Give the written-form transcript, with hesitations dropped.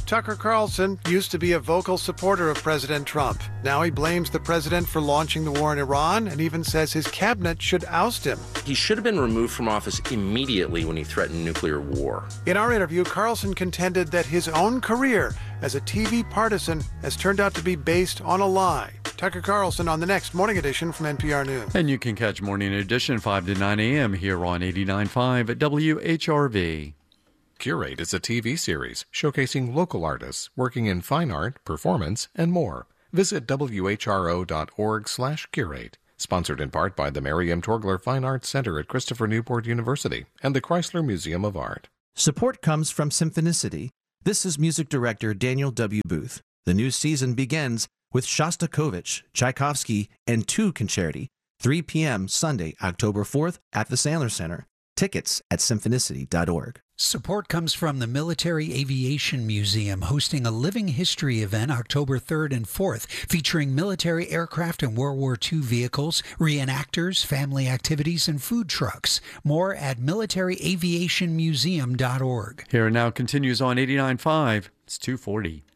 Tucker Carlson used to be a vocal supporter of President Trump. Now he blames the president for launching the war in Iran and even says his cabinet should oust him. He should have been removed from office immediately when he threatened nuclear war. In our interview, Carlson contended that his own career as a TV partisan has turned out to be based on a lie. Tucker Carlson on the next Morning Edition from NPR News. And you can catch Morning Edition 5 to 9 a.m. here on 89.5 at WHRV. Curate is a TV series showcasing local artists working in fine art, performance, and more. Visit whro.org/curate. Sponsored in part by the Mary M. Torgler Fine Arts Center at Christopher Newport University and the Chrysler Museum of Art. Support comes from Symphonicity. This is music director Daniel W. Booth. The new season begins with Shostakovich, Tchaikovsky, and two concerti, 3 p.m. Sunday, October 4th at the Sandler Center. Tickets at symphonicity.org. Support comes from the Military Aviation Museum, hosting a Living History event October 3rd and 4th, featuring military aircraft and World War II vehicles, reenactors, family activities, and food trucks. More at militaryaviationmuseum.org. Here and Now continues on 89.5. It's 2:40.